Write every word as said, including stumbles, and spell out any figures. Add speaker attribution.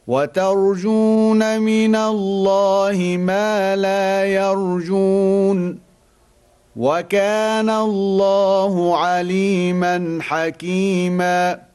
Speaker 1: وترجون من الله ما لا يرجون وكان الله عليما حكيما